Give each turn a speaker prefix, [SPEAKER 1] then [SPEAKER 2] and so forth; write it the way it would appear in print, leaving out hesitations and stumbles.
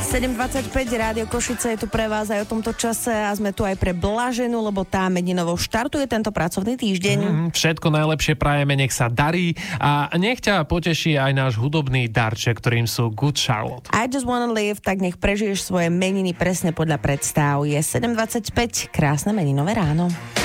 [SPEAKER 1] 7.25, Rádio Košice je tu pre vás aj o tomto čase a sme tu aj pre Blaženú, lebo tá meninovo štartuje tento pracovný týždeň.
[SPEAKER 2] Všetko najlepšie prajeme, nech sa darí a nech ťa poteší aj náš hudobný darček, ktorým sú Good Charlotte.
[SPEAKER 1] I just wanna live, tak nech prežiješ svoje meniny presne podľa predstav. Je 7.25, krásne meninové ráno.